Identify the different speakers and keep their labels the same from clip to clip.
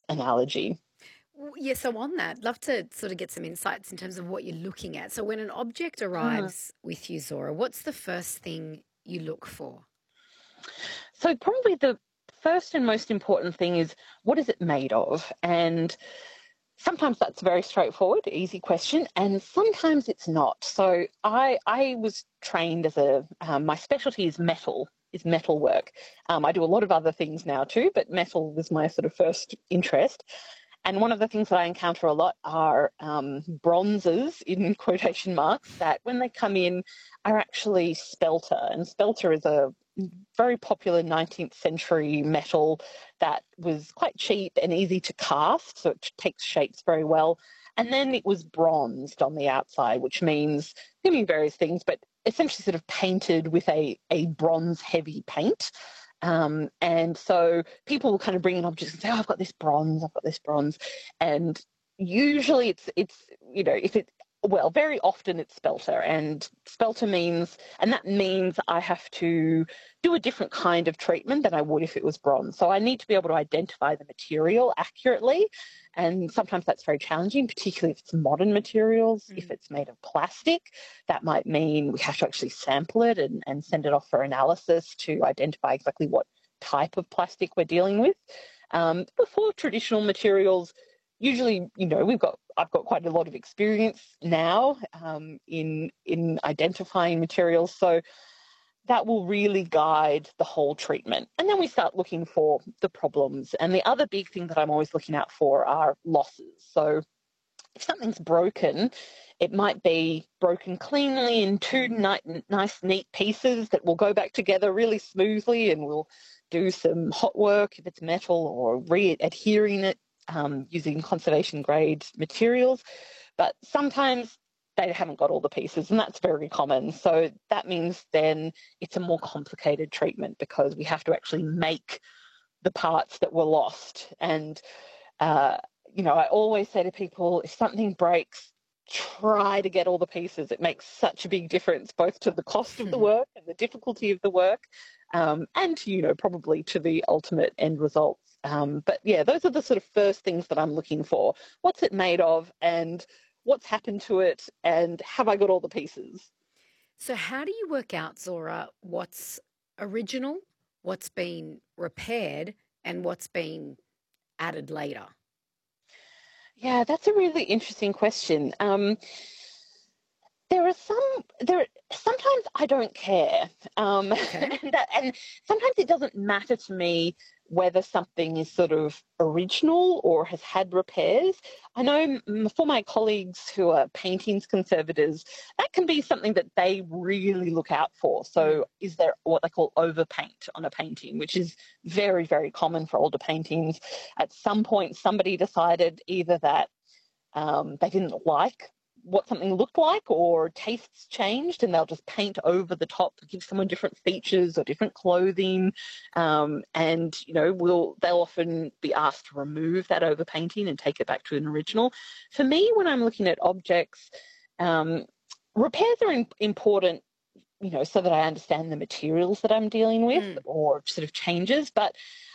Speaker 1: analogy.
Speaker 2: Yeah, so on that, love to sort of get some insights in terms of what you're looking at. So when an object arrives with you, Zora, what's the first thing you look for?
Speaker 1: So probably the first and most important thing is, what is it made of? And sometimes that's a very straightforward, easy question, and sometimes it's not. So I was trained as my specialty is metal work. I do a lot of other things now too, but metal was my sort of first interest. And one of the things that I encounter a lot are bronzes, in quotation marks, that when they come in are actually spelter. And spelter is a very popular 19th century metal that was quite cheap and easy to cast, so it takes shapes very well. And then it was bronzed on the outside, which means, it mean various things, but essentially sort of painted with a bronze heavy paint. And so people will kind of bring in objects and say, "Oh, I've got this bronze, I've got this bronze," and usually if it well, very often it's spelter, and spelter means, and that means I have to do a different kind of treatment than I would if it was bronze. So I need to be able to identify the material accurately, and sometimes that's very challenging, particularly if it's modern materials. If
Speaker 2: Mm.
Speaker 1: it's made of plastic, that might mean we have to actually sample it and send it off for analysis to identify exactly what type of plastic we're dealing with. Before traditional materials, usually, I've got quite a lot of experience now in identifying materials, so that will really guide the whole treatment. And then we start looking for the problems. And the other big thing that I'm always looking out for are losses. So if something's broken, it might be broken cleanly in two nice, neat pieces that will go back together really smoothly, and we'll do some hot work if it's metal, or re-adhering it using conservation grade materials. But sometimes they haven't got all the pieces, and that's very common. So that means then it's a more complicated treatment, because we have to actually make the parts that were lost. And uh, I always say to people, if something breaks, try to get all the pieces. It makes such a big difference, both to the cost of the work and the difficulty of the work, and probably to the ultimate end results. But yeah, those are the sort of first things that I'm looking for. What's it made of, and what's happened to it, and have I got all the pieces?
Speaker 2: So how do you work out, Zora, what's original, what's been repaired, and what's been added later?
Speaker 1: Yeah, that's a really interesting question. Sometimes I don't care,
Speaker 2: Okay.
Speaker 1: and sometimes it doesn't matter to me whether something is sort of original or has had repairs. I know, for my colleagues who are paintings conservators, that can be something that they really look out for.
Speaker 2: Mm.
Speaker 1: So is there what they call overpaint on a painting, which is very, very common for older paintings. At some point, somebody decided either that they didn't like what something looked like, or tastes changed, and they'll just paint over the top to give someone different features or different clothing. And they'll often be asked to remove that overpainting and take it back to an original. For me, when I'm looking at objects, um, repairs are important, so that I understand the materials that I'm dealing with,
Speaker 2: Mm.
Speaker 1: or sort of changes. But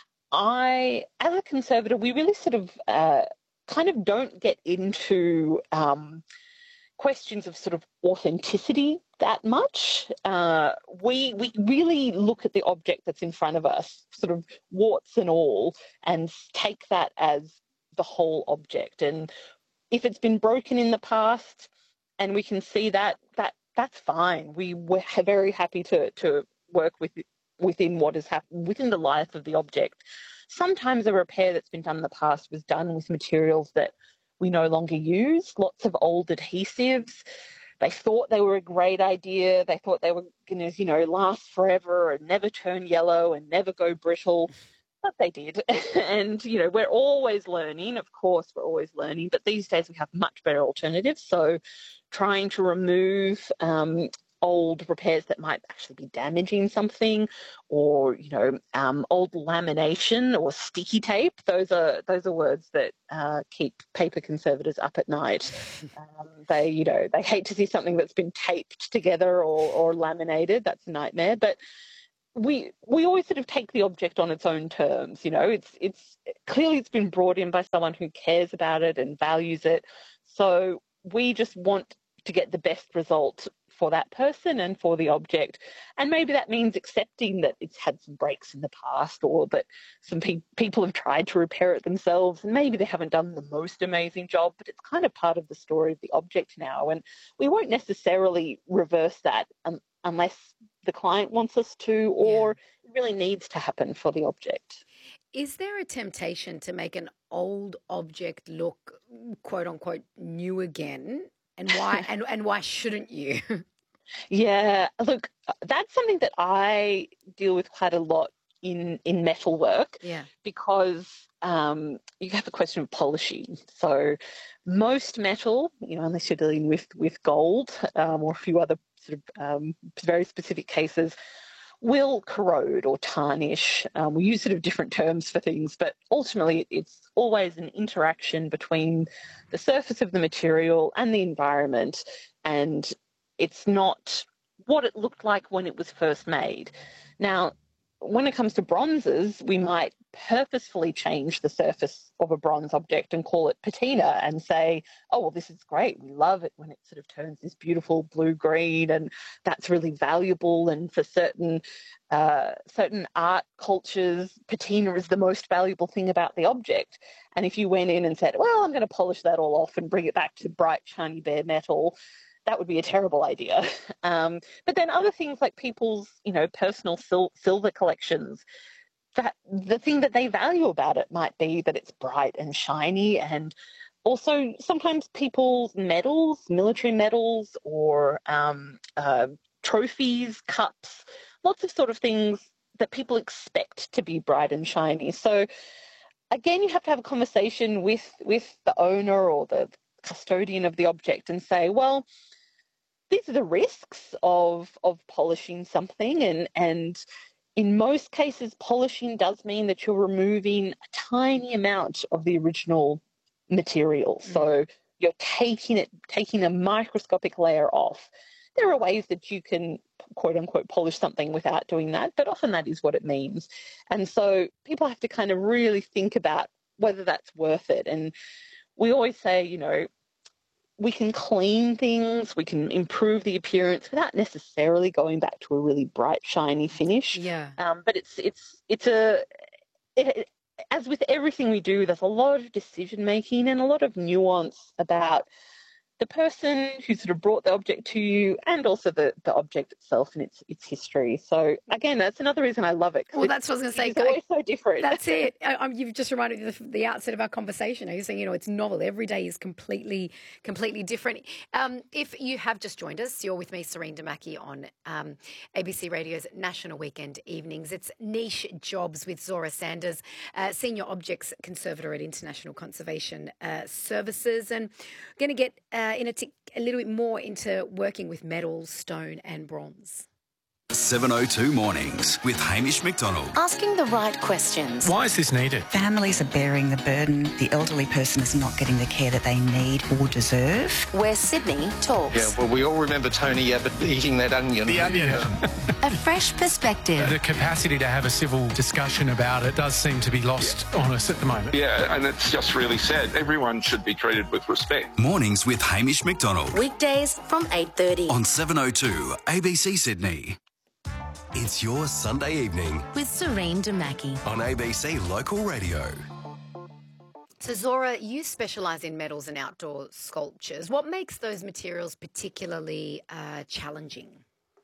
Speaker 1: as a conservator, we really sort of kind of don't get into questions of sort of authenticity that much. We really look at the object that's in front of us, sort of warts and all, and take that as the whole object. And if it's been broken in the past, and we can see that's fine. We're very happy to work within what has happened within the life of the object. Sometimes a repair that's been done in the past was done with materials that we no longer use, lots of old adhesives. They thought they were a great idea. They thought they were going to, last forever and never turn yellow and never go brittle. But they did. And, we're always learning. Of course, we're always learning. But these days we have much better alternatives. So trying to remove old repairs that might actually be damaging something, or old lamination or sticky tape. Those are words that keep paper conservators up at night. They hate to see something that's been taped together or laminated. That's a nightmare. But we always sort of take the object on its own terms. You know, it's clearly it's been brought in by someone who cares about it and values it. So we just want to get the best result for that person and for the object. And maybe that means accepting that it's had some breaks in the past, or that some people have tried to repair it themselves and maybe they haven't done the most amazing job, but it's kind of part of the story of the object now. And we won't necessarily reverse that unless the client wants us to, or it really needs to happen for the object.
Speaker 2: Is there a temptation to make an old object look, quote unquote, new again? And why? and why shouldn't you?
Speaker 1: Yeah, look, that's something that I deal with quite a lot in metal work.
Speaker 2: Yeah.
Speaker 1: Because you have the question of polishing. So most metal, you know, unless you're dealing with gold or a few other sort of very specific cases, will corrode or tarnish. We use sort of different terms for things, but ultimately it's always an interaction between the surface of the material and the environment, and it's not what it looked like when it was first made. Now, when it comes to bronzes, we might purposefully change the surface of a bronze object and call it patina and say, oh, well, this is great. We love it when it sort of turns this beautiful blue-green, and that's really valuable. And for certain art cultures, patina is the most valuable thing about the object. And if you went in and said, well, I'm going to polish that all off and bring it back to bright, shiny, bare metal, that would be a terrible idea. But then other things like people's, you know, personal silver collections, that the thing that they value about it might be that it's bright and shiny. And also sometimes people's medals, military medals, or trophies, cups, lots of sort of things that people expect to be bright and shiny. So again, you have to have a conversation with the owner or the custodian of the object and say, well, these are the risks of polishing something, and in most cases, polishing does mean that you're removing a tiny amount of the original material. So you're taking a microscopic layer off. There are ways that you can, quote unquote, polish something without doing that, but often that is what it means. And so people have to kind of really think about whether that's worth it. And we always say, you know, we can clean things, we can improve the appearance without necessarily going back to a really bright, shiny finish.
Speaker 2: Yeah.
Speaker 1: But as with everything we do, there's a lot of decision making and a lot of nuance about the person who sort of brought the object to you, and also the object itself and its history. So again, that's another reason I love it.
Speaker 2: Well, that's what I was going to say.
Speaker 1: It's always so different.
Speaker 2: That's it. You've just reminded me of the outset of our conversation. You're saying, you know, it's novel. Every day is completely different. If you have just joined us, you're with me, Serene Damaki, on ABC Radio's National Weekend Evenings. It's Niche Jobs with Zora Sanders, Senior Objects Conservator at International Conservation Services. And we're going to get a little bit more into working with metals, stone and bronze.
Speaker 3: 7:02 Mornings with Hamish McDonald.
Speaker 4: Asking the right questions.
Speaker 5: Why is this needed?
Speaker 6: Families are bearing the burden. The elderly person is not getting the care that they need or deserve.
Speaker 4: Where Sydney talks.
Speaker 5: Yeah, well, we all remember Tony Abbott eating that onion. The onion.
Speaker 4: A fresh perspective.
Speaker 7: The capacity to have a civil discussion about it does seem to be lost on us at the moment.
Speaker 8: Yeah, and it's just really sad. Everyone should be treated with respect.
Speaker 3: Mornings with Hamish McDonald.
Speaker 4: Weekdays from 8:30.
Speaker 3: On 7:02 ABC Sydney. It's your Sunday evening
Speaker 4: With Serene Damaki.
Speaker 3: on ABC Local Radio.
Speaker 2: So Zora, you specialise in metals and outdoor sculptures. What makes those materials particularly challenging?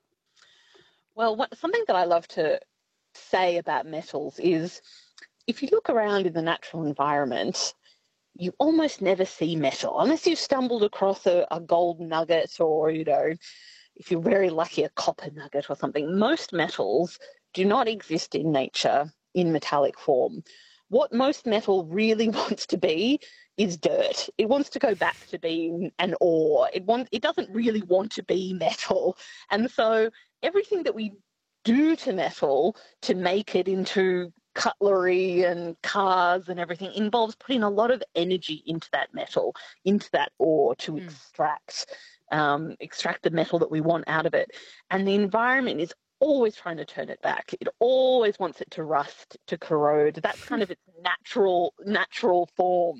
Speaker 1: Well, something that I love to say about metals is if you look around in the natural environment, you almost never see metal unless you've stumbled across a gold nugget, or, you know, if you're very lucky, a copper nugget or something. Most metals do not exist in nature in metallic form. What most metal really wants to be is dirt. It wants to go back to being an ore. It doesn't really want to be metal. And so everything that we do to metal to make it into cutlery and cars and everything involves putting a lot of energy into that metal, into that ore to extract the metal that we want out of it. And the environment is always trying to turn it back. It always wants it to rust, to corrode. That's kind of its natural form.